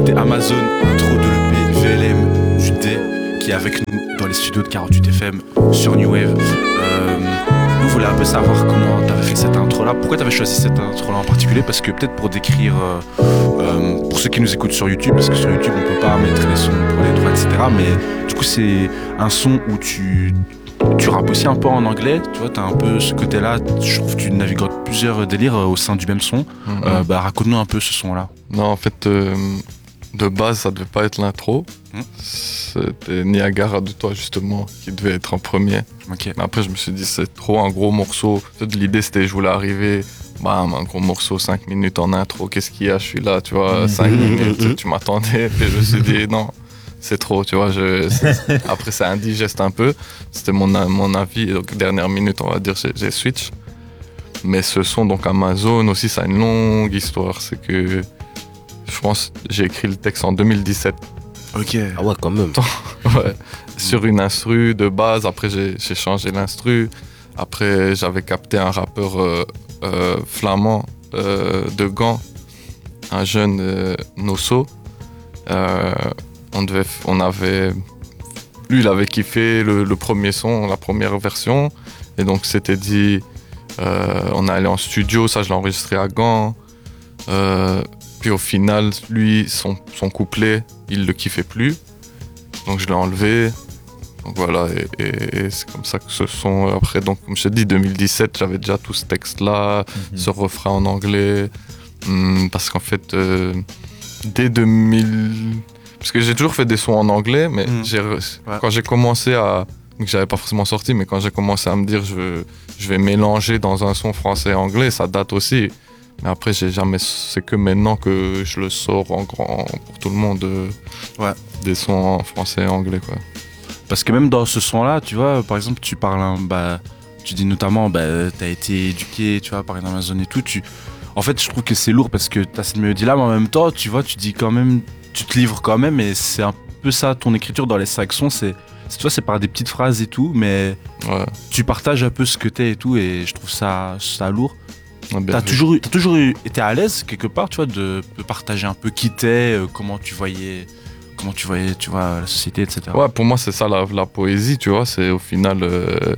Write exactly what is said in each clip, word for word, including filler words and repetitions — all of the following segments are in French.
C'était Amazon, intro de l'E P V L M du D qui est avec nous dans les studios de quarante-huit F M sur New Wave. Euh, nous on voulait un peu savoir comment t'avais fait cette intro là, pourquoi t'avais choisi cette intro là en particulier, parce que peut-être pour décrire, euh, euh, pour ceux qui nous écoutent sur YouTube, parce que sur YouTube on peut pas mettre les sons pour les droits et cetera. Mais du coup c'est un son où tu Tu rappes aussi un peu en anglais, tu vois, t'as un peu ce côté-là, je trouve que tu navigues plusieurs délires au sein du même son. Mm-hmm. Euh, bah, raconte-nous un peu ce son-là. Non, en fait, euh, de base, ça devait pas être l'intro. Mm. C'était Niagara de toi, justement, qui devait être en premier. Okay. Mais après, je me suis dit, c'est trop un gros morceau. En fait, l'idée, c'était, je voulais arriver, bam, un gros morceau, cinq minutes en intro. Qu'est-ce qu'il y a? Je suis là, tu vois, cinq minutes, tu m'attendais. Et je me suis dit, non. C'est trop, tu vois. Je, c'est, après, c'est indigeste un peu. C'était mon, mon avis. Donc, dernière minute, on va dire, j'ai, j'ai switch. Mais ce son, donc Amazon aussi, ça a une longue histoire. C'est que je pense j'ai écrit le texte en deux mille dix-sept. Ok. Ah ouais, quand même. Ouais. Sur une instru de base. Après, j'ai, j'ai changé l'instru. Après, j'avais capté un rappeur euh, euh, flamand euh, de Gand, un jeune euh, Nosso. Euh, On, devait, on avait... Lui, il avait kiffé le, le premier son, la première version. Et donc, c'était dit... Euh, on est allé en studio, ça, je l'ai enregistré à Gand. Euh, puis au final, lui, son, son couplet, il le kiffait plus. Donc, je l'ai enlevé. Donc, voilà. Et, et, et c'est comme ça que ce son... Après, donc, comme je t'ai dit, deux mille dix-sept, j'avais déjà tout ce texte-là, mm-hmm. ce refrain en anglais. Hum, parce qu'en fait, euh, dès deux mille... Parce que j'ai toujours fait des sons en anglais, mais mmh. j'ai, ouais. quand j'ai commencé à... Donc j'avais pas forcément sorti, mais quand j'ai commencé à me dire je, je vais mélanger dans un son français et anglais, ça date aussi. Mais après, j'ai jamais... c'est que maintenant que je le sors en grand pour tout le monde, ouais. des sons en français et anglais, quoi. Parce que même dans ce son-là, tu vois, par exemple, tu parles... Hein, bah, tu dis notamment, bah, t'as été éduqué, tu vois, par une Amazon et tout. Tu... En fait, je trouve que c'est lourd parce que t'as cette mélodie-là, mais en même temps, tu vois, tu dis quand même... Tu te livres quand même, et c'est un peu ça ton écriture dans les cinq sons, c'est, c'est tu vois, c'est par des petites phrases et tout, mais ouais. tu partages un peu ce que t'es et tout, et je trouve ça, ça lourd. Ouais, t'as, toujours, t'as toujours été à l'aise quelque part, tu vois, de, de partager un peu qui t'es, euh, comment tu voyais, comment tu voyais, tu vois, la société, et cetera. Ouais, pour moi c'est ça la, la poésie, tu vois, c'est au final. Euh...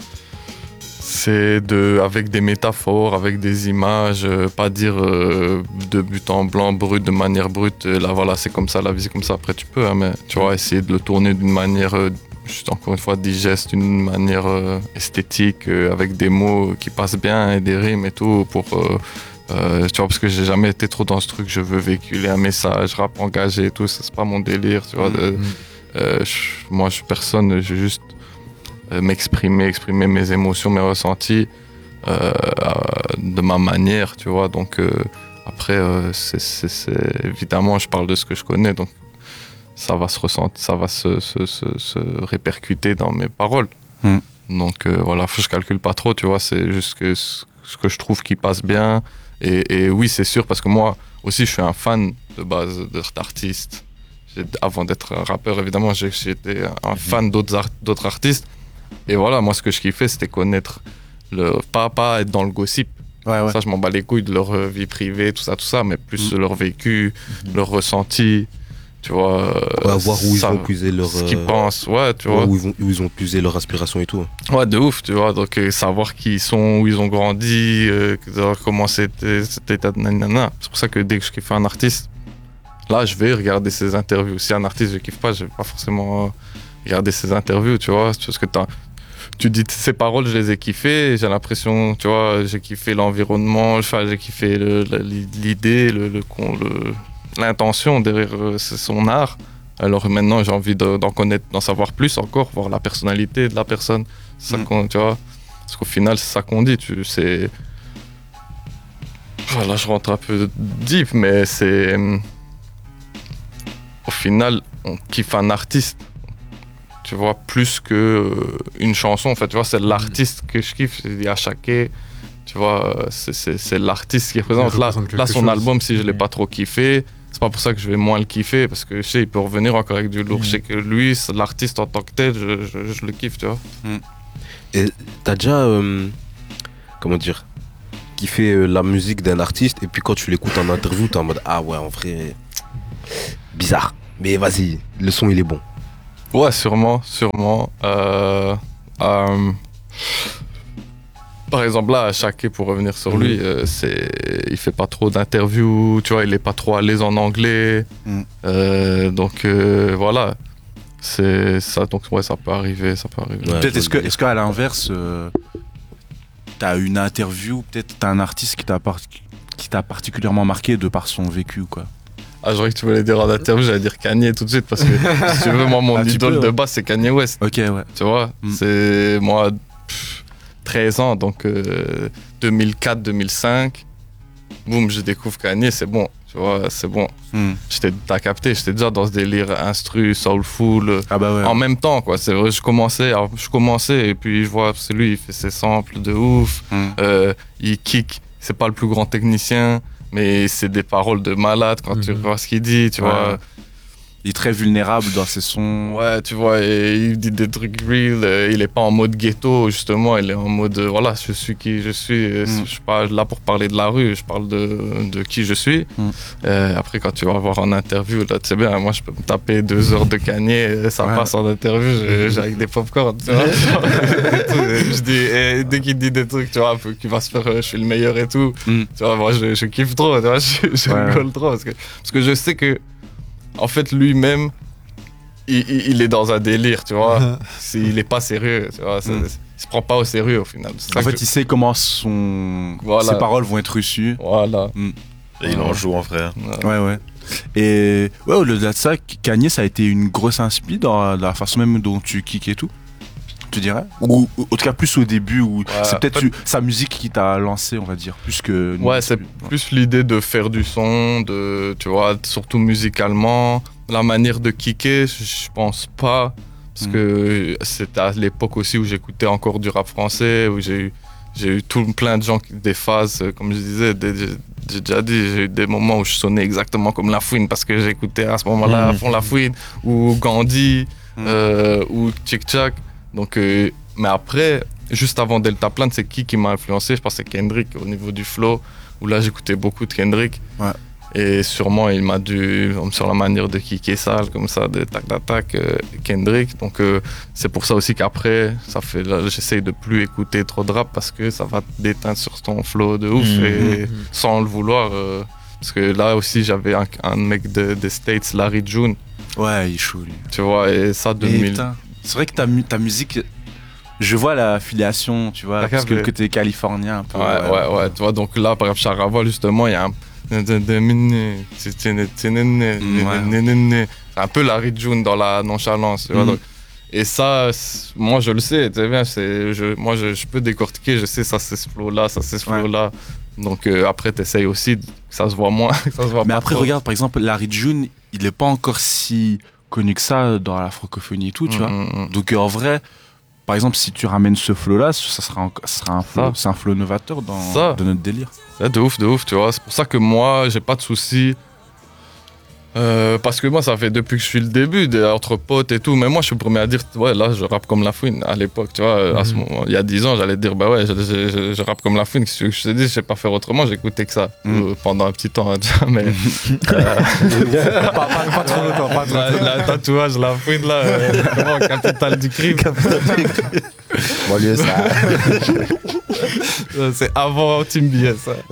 C'est de, avec des métaphores, avec des images, euh, pas dire euh, de but en blanc, brut, de manière brute, là voilà, c'est comme ça, la vie c'est comme ça, après tu peux, hein, mais tu vois, essayer de le tourner d'une manière, euh, juste encore une fois, digeste, d'une manière euh, esthétique, euh, avec des mots qui passent bien et des rimes et tout, pour, euh, euh, tu vois, parce que j'ai jamais été trop dans ce truc, je veux véhiculer un message, rap engagé et tout, ça, c'est pas mon délire, tu vois, de, mm-hmm. euh, je, moi je suis personne, j'ai juste Euh, m'exprimer, exprimer mes émotions, mes ressentis euh, euh, de ma manière, tu vois. Donc euh, après, euh, c'est, c'est, c'est... évidemment, je parle de ce que je connais, donc ça va se ressentir, ça va se, se, se, se répercuter dans mes paroles. Mm. Donc euh, voilà, je calcule pas trop, tu vois. C'est juste que ce que je trouve qui passe bien. Et, et oui, c'est sûr, parce que moi aussi, je suis un fan de base d'artistes. J'ai, avant d'être un rappeur, évidemment, j'ai, j'étais un fan d'autres, art, d'autres artistes. Et voilà, moi, ce que je kiffais, c'était connaître le... Pas, pas être dans le gossip. Ouais, ouais. Ça, je m'en bats les couilles de leur vie privée, tout ça, tout ça, mais plus mmh. leur vécu, mmh. leur ressenti, tu vois. Ouais, voir où ça, ils vont puiser leur... Ce qu'ils pensent, ouais, tu vois. Où ils, vont, où ils ont puisé leur inspiration et tout. Ouais, de ouf, tu vois. Donc, euh, savoir qui ils sont, où ils ont grandi, euh, comment c'était, c'était... Nanana. C'est pour ça que dès que je kiffe un artiste, là, je vais regarder ses interviews. Si un artiste, je kiffe pas, je vais pas forcément... regarder ses interviews, tu vois, parce que t'as, tu dis ces paroles, je les ai kiffées, j'ai l'impression, tu vois, j'ai kiffé l'environnement, enfin, j'ai kiffé le, l'idée, le, le, le, l'intention derrière son art. Alors maintenant, j'ai envie de, d'en connaître, d'en savoir plus encore, voir la personnalité de la personne, c'est ça mmh. qu'on, tu vois, parce qu'au final, c'est ça qu'on dit, tu sais. Voilà, je rentre un peu deep, mais c'est... Au final, on kiffe un artiste. Tu vois, plus que euh, une chanson, en fait, tu vois, c'est l'artiste que je kiffe, c'est Yashake, tu vois, c'est, c'est, c'est l'artiste qui représente. Là, là, son chose. Album, si je l'ai pas trop kiffé, c'est pas pour ça que je vais moins le kiffer, parce que je sais, il peut revenir encore avec du lourd. Mmh. Je sais que lui, c'est l'artiste en tant que tel, je, je, je le kiffe, tu vois. Mmh. Et t'as déjà, euh, comment dire, kiffé euh, la musique d'un artiste, et puis quand tu l'écoutes en interview, t'es en mode, ah ouais, en vrai... bizarre. Mais vas-y, le son il est bon. Ouais, sûrement, sûrement. Euh, euh, par exemple, là, Shake, pour revenir sur lui, euh, c'est, il fait pas trop d'interviews, tu vois, il est pas trop à l'aise en anglais. Mm. Euh, donc euh, voilà, c'est ça. Donc ouais, ça peut arriver, ça peut arriver. Ouais, Peut-être je est-ce vois que le est-ce qu'à l'inverse, euh, t'as une interview, peut-être t'as un artiste qui t'a par- qui t'a particulièrement marqué de par son vécu ou quoi. Ah, je croyais que tu voulais dire en interview, j'allais dire Kanye tout de suite parce que si tu veux, moi, mon Ah, tu idole peux, de ouais. base, c'est Kanye West. Ok, ouais. Tu vois, Mm. c'est moi, pff, treize ans, donc euh, deux mille quatre deux mille cinq, boum, je découvre Kanye, c'est bon, tu vois, c'est bon. Mm. J'étais, t'as capté, j'étais déjà dans ce délire instru, soulful, euh, Ah bah ouais. en même temps, quoi. C'est vrai, je commençais, alors, je commençais et puis je vois, c'est lui, il fait ses samples de ouf, Mm. euh, il kick, c'est pas le plus grand technicien, mais c'est des paroles de malade quand tu Mhm. vois ce qu'il dit, tu Ouais. vois. Il est très vulnérable dans ses sons. Ouais, tu vois, et il dit des trucs real. euh, Il est pas en mode ghetto, justement. Il est en mode, euh, voilà, je suis qui je suis. euh, Mm. Je suis pas là pour parler de la rue, je parle de, de qui je suis. Mm. Euh, après, quand tu vas voir en interview, là, tu sais bien, moi, je peux me taper deux heures de Kanye, euh, ça Ouais. passe en interview, j'ai j'ai avec des popcorn, tu vois. Et tout, et je dis, et dès qu'il dit des trucs, tu vois, un peu, qui va se faire, euh, je suis le meilleur et tout. Mm. Tu vois, moi, je, je kiffe trop, tu vois, je, je Ouais. rigole trop. Parce que, parce que je sais que, en fait, lui-même, il, il- il est dans un délire, tu vois. C'est- il est pas sérieux, tu vois. c'est- Mm. Il se prend pas au sérieux, au final. C'est ça En que fait, je- il sait comment son... Voilà. ses paroles vont être reçues. Voilà. Et il en joue en frère. Ouais. Ouais, ouais. Et ouais, au-delà de ça, Kanye, ça a été une grosse inspi dans la, dans la façon même dont tu kicks et tout. Tu dirais ou, ou en tout cas, plus au début, où c'est peut-être en fait- tu- sa musique qui t'a lancé, on va dire, plus que. Ouais, c'est plus l'idée de faire du son, de, tu vois, surtout musicalement. La manière de kicker, je je pense pas. Parce Mm. que c'était à l'époque aussi où j'écoutais encore du rap français, où j'ai eu, j'ai eu tout plein de gens, qui- des phases, euh, comme je disais, des- j'ai j'ai déjà dit, j'ai eu des moments où je sonnais exactement comme La Fouine, parce que j'écoutais à ce moment-là à Mm. fond La Fouine, ou Gandhi, Mm. euh, ou Tchik Tchak. Donc, euh, mais après, juste avant Delta Plane, c'est qui qui m'a influencé? Je pense que c'est Kendrick au niveau du flow, où là j'écoutais beaucoup de Kendrick. Ouais. Et sûrement il m'a dû, sur la manière de kicker sale, comme ça, de tac tac tac, euh, Kendrick. Donc euh, c'est pour ça aussi qu'après, ça fait, là, j'essaye de plus écouter trop de rap parce que ça va te déteindre sur ton flow de ouf, Mhm. et sans le vouloir. euh, parce que là aussi j'avais un, un mec de- des States, Larry June, Ouais, il est chaud, lui. tu vois, et ça deux Et mille. putain, c'est vrai que ta, mu- ta musique, je vois la filiation, tu vois, T'as parce que le capté. côté californien un peu. Ouais, ouais, ouais, tu vois, donc là, par exemple, Charava, justement, il y a un. C'est un peu Larry June dans la nonchalance, tu vois. Mhm. Donc, et ça, c'est- moi, je le sais, tu sais bien, c'est, je, moi, je, je peux décortiquer, je sais, ça, c'est ce flow-là, ça, c'est ce Ouais. flow-là. Donc euh, après, t'essayes aussi, que ça se voit moins, que ça se voit Mais pas après, trop. regarde, par exemple, Larry June, il n'est pas encore si connu que ça dans la francophonie et tout, tu Mm, vois. mm, mm. Donc euh, en vrai, par exemple, si tu ramènes ce flow-là, ça sera, en- ça sera un flow, Ça. c'est un flow novateur dans Ça. de notre délire. Ouais, de ouf, de ouf, tu vois. C'est pour ça que moi, j'ai pas de soucis. Euh, parce que moi, ça fait depuis que je suis le début, des- entre potes et tout. Mais moi, je suis le premier à dire, ouais, là, je rappe comme La Fouine. À l'époque, tu vois, à ce Mhm. moment, il y a dix ans, j'allais te dire, bah ouais, je, je- je- je rappe comme La Fouine. Qu'est-ce que je te dis, je sais pas faire autrement, j'écoutais que ça Mhm. euh, pendant un petit temps. hein, tu vois, mais pas, pas- pas trop longtemps, pas trop la, longtemps. la tatouage, La Fouine, là, euh, comment, capitale du crime. Banlieue, ça. Euh, C'est avant Team B S. ça.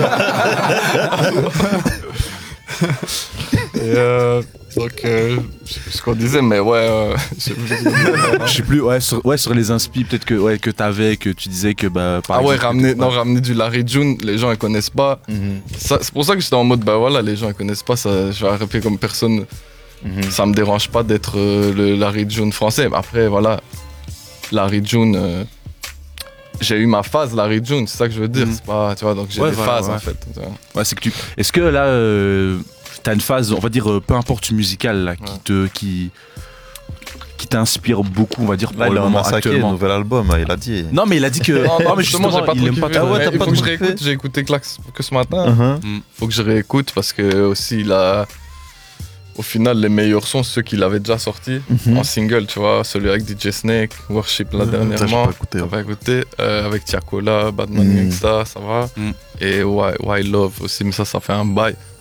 Et, euh, donc, euh, je sais plus ce qu'on disait, mais ouais. euh, je sais plus. Je sais plus, ouais, sur, ouais, sur les inspi, peut-être que, ouais, que t'avais, que tu disais que, bah, par Ah ouais, exemple, ramener, que- non, ramener du Larry June, les gens ils connaissent pas. Ça, c'est pour ça que j'étais en mode, bah voilà, les gens ils connaissent pas, ça, je vais rapper comme personne. Ça me dérange pas d'être euh, le Larry June français. Mais après, voilà, Larry June, euh, j'ai eu ma phase Larry June, c'est ça que je veux dire. Mhm. C'est pas, tu vois, donc j'ai Ouais, des voilà, phases ouais. en fait. tu vois. Ouais, c'est que tu. Est-ce que là, euh, t'as une phase, on va dire, euh, peu importe musicale, là, qui Ouais. te, qui, qui t'inspire beaucoup, on va dire, pour Là, il le a un moment massacré, actuellement. nouvel album, il a dit. Non, mais il a dit que. Non, non, mais justement, j'ai pas il trop aime pas kiffé. trop. Ah ouais, Mais t'as il pas faut que trop je kiffé réécoute, j'ai écouté que, la- que ce matin. Uh-huh. Faut que je réécoute parce que aussi il a. Au final, les meilleurs sons, ceux qu'il avait déjà sortis Mhm. en single, tu vois, celui avec D J Snake, Worship là Mhm. Ça, j'ai dernièrement. pas écouté, T'as ouais. pas écouté euh, avec Tiakola, Badman Mhm. Gangsta, ça va. Mhm. Et Why, Why Love aussi, mais ça, ça fait un bail.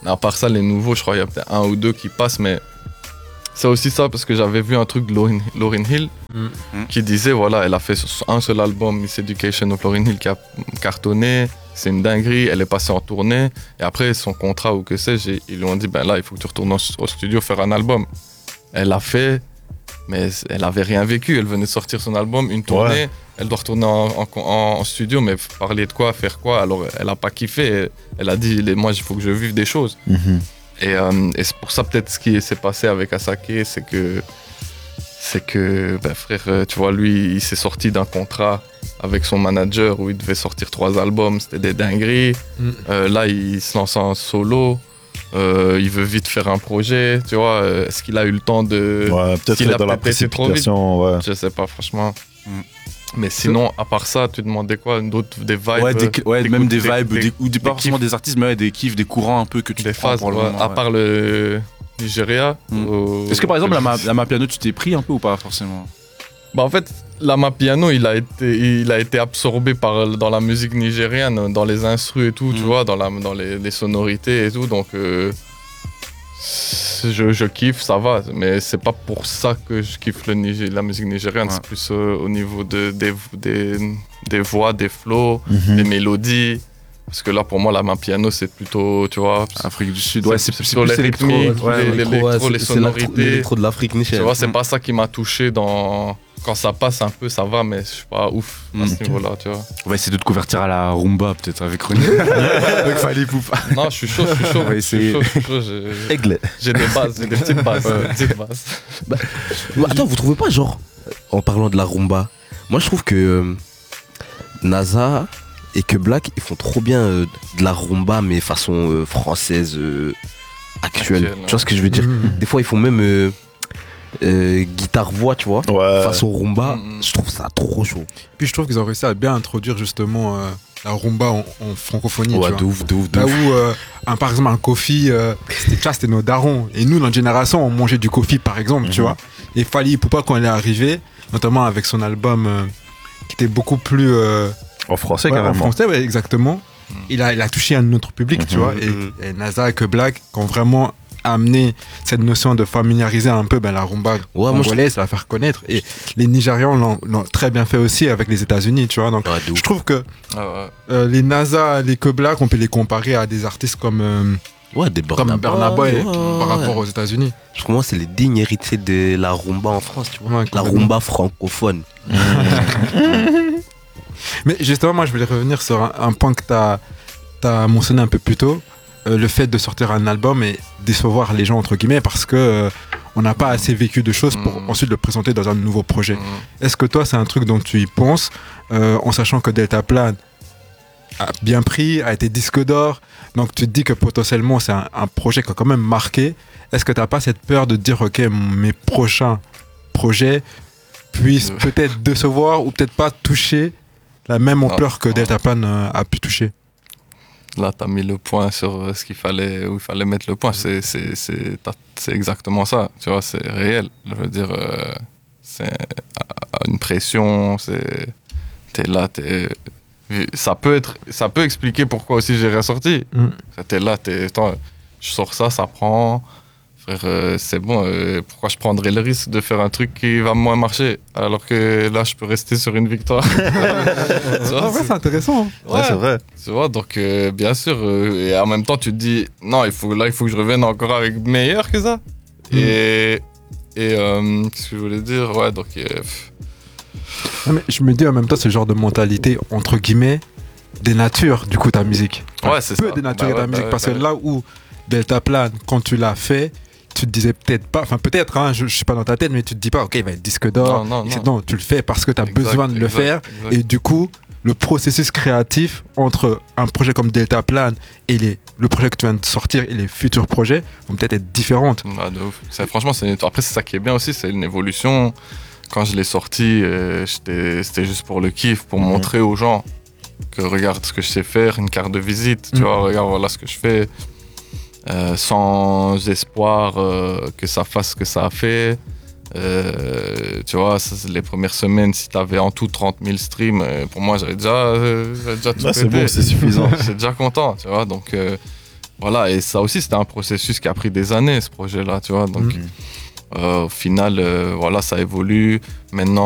À part ça, les nouveaux, je crois qu'il y a peut-être un ou deux qui passent, mais c'est aussi ça parce que j'avais vu un truc de Lauryn, Lauryn Hill Mm. qui disait voilà, elle a fait un seul album, Miss Education of Lauryn Hill, qui a cartonné, c'est une dinguerie, elle est passée en tournée et après son contrat ou que sais-je, ils lui ont dit ben là, il faut que tu retournes au studio faire un album. Elle l'a fait, mais elle avait rien vécu, elle venait de sortir son album, une tournée, ouais. Elle doit retourner en, en, en studio, mais parler de quoi, faire quoi, alors elle a pas kiffé, elle a dit moi il faut que je vive des choses. Mm-hmm. Et, euh, et c'est pour ça peut-être ce qui s'est passé avec Asake, c'est que, c'est que ben frère, tu vois, lui, il s'est sorti d'un contrat avec son manager où il devait sortir trois albums, c'était des dingueries. Mm. Euh, là, il se lance en solo, euh, il veut vite faire un projet, tu vois. Est-ce qu'il a eu le temps de... Ouais, peut-être il dans la précipitation, ouais. Je sais pas, franchement. Mm. Mais sinon, à part ça, tu demandais quoi? D'autres, des vibes? Ouais, des, ouais même des vibes, des, des, ou des, pas forcément des artistes, mais ouais, des kiffs, des courants un peu que tu des phases, pour le moment, à ouais. part le Nigeria. Mm. Au... Est-ce que par exemple, la, la Mapiano, tu t'es pris un peu ou pas forcément? Bah en fait, la Mapiano, il a été, il a été absorbé par, dans la musique nigériane, dans les instrus et tout, mm. tu vois, dans, la, dans les, les sonorités et tout, donc... Euh, Je, je kiffe, ça va, mais c'est pas pour ça que je kiffe le Niger, la musique nigériane, ouais. C'est plus euh, au niveau de, des, des, des voix, des flows, mm-hmm. des mélodies. Parce que là, pour moi, la main piano, c'est plutôt, tu vois... Afrique du Sud, ouais, c'est, c'est plutôt les rythmiques, ouais, les, l'électro, les sonorités. L'électro de l'Afrique nigérienne. Tu vois, c'est mm. pas ça qui m'a touché dans... Quand ça passe un peu, ça va, mais je suis pas ouf à mm. ce niveau-là, tu vois. On va essayer de te convertir à la rumba, peut-être, avec René. Avec Fally Poupa. Non, je suis chaud, je suis chaud. Je suis chaud, je suis chaud. J'ai, Aigle. J'ai des bases, j'ai des petites bases. Ouais. Des petites bases. Bah, attends, vous trouvez pas, genre, en parlant de la rumba, moi je trouve que euh, NASA et que Black, ils font trop bien euh, de la rumba, mais façon euh, française euh, actuelle. Actuel, tu vois ce que je veux dire? Mmh. Des fois, ils font même... Euh, Euh, guitare-voix, tu vois, ouais. façon rumba, mmh. je trouve ça trop chaud. Puis je trouve qu'ils ont réussi à bien introduire justement euh, la rumba en, en francophonie. Ouais, tu de vois. ouf, de ouf, de Là ouf. où, euh, un, par exemple, un Kofi, euh, c'était, ça, c'était nos darons. Et nous, notre génération, on mangeait du Kofi, par exemple, mmh. tu vois. Et Fally Poupa, quand elle est arrivée, notamment avec son album euh, qui était beaucoup plus. Euh, en français, ouais, carrément. En français, ouais, exactement. Mmh. Il, a, il a touché un autre public, mmh. tu vois. Et, et NASA et que Black, qui ont vraiment amener cette notion de familiariser un peu ben, la rumba ouais, congolaise, je... la faire connaître. Et les Nigérians l'ont, l'ont très bien fait aussi avec les États-Unis, tu vois. Donc, ouais, je trouve que ah ouais. euh, les NASA, les Keblack, on peut les comparer à des artistes comme, euh, ouais, des comme Burna Boy ouais, par ouais. rapport aux États-Unis. Je crois que c'est les dignes héritiers de la rumba en France, tu vois. Ouais, la rumba francophone. Mais justement, moi, je voulais revenir sur un, un point que tu as mentionné un peu plus tôt. Euh, le fait de sortir un album et décevoir les gens entre guillemets parce que euh, on n'a pas assez vécu de choses pour mmh. ensuite le présenter dans un nouveau projet. Mmh. Est-ce que toi c'est un truc dont tu y penses euh, en sachant que Delta Plane a bien pris, a été disque d'or, donc tu te dis que potentiellement c'est un, un projet qui a quand même marqué. Est-ce que tu n'as pas cette peur de dire ok mes prochains projets puissent mmh. peut-être décevoir ou peut-être pas toucher la même ampleur que Delta Plane euh, a pu toucher? Là, tu as mis le point sur ce qu'il fallait, où il fallait mettre le point. C'est, c'est, c'est, c'est exactement ça. Tu vois, c'est réel. Je veux dire, euh, c'est une pression. C'est, t'es là, t'es. Ça peut être, ça peut expliquer pourquoi aussi j'ai ressorti. Mm. T'es là, t'es. Attends, je sors ça, ça prend. Frère, euh, c'est bon. Euh, pourquoi je prendrais le risque de faire un truc qui va moins marcher alors que là, je peux rester sur une victoire. Tu vois, ouais, c'est... c'est intéressant. Hein. Ouais, ouais, c'est vrai. Tu vois, donc euh, bien sûr. Euh, et en même temps, tu te dis non, il faut là, il faut que je revienne encore avec meilleur que ça. Mm. Et et euh, qu'est-ce que je voulais dire? Ouais, donc. Euh, non, mais je me dis en même temps, ce genre de mentalité entre guillemets dénature du coup ta musique. Ouais, c'est peut ça. dénaturer bah, ta ouais, musique bah, parce bah, que là où Delta Plane, quand tu l'as fait, tu te disais peut-être pas, enfin peut-être, hein, je, je suis pas dans ta tête, mais tu te dis pas, ok, il va être disque d'or. Non, non, non. non tu le fais parce que tu as exact, besoin de le exact, faire. Exact. Et du coup, le processus créatif entre un projet comme Delta Plane et les, le projet que tu viens de sortir et les futurs projets vont peut-être être différentes. Bah, de ouf. C'est, franchement, c'est, après, c'est ça qui est bien aussi, c'est une évolution. Quand je l'ai sorti, euh, c'était juste pour le kiff, pour mmh. montrer aux gens que regarde ce que je sais faire, une carte de visite, tu mmh. vois, regarde, voilà ce que je fais. Euh, sans espoir euh, que ça fasse ce que ça a fait. Euh, tu vois, ça, les premières semaines, si tu avais en tout trente mille streams, euh, pour moi, j'avais déjà, euh, j'avais déjà tout bah, pété. C'est bon, c'est suffisant. J'étais déjà content, tu vois. Donc, euh, voilà, et ça aussi, c'était un processus qui a pris des années, ce projet-là, tu vois. Donc, Mhm. euh, au final, euh, voilà, ça évolue. Maintenant,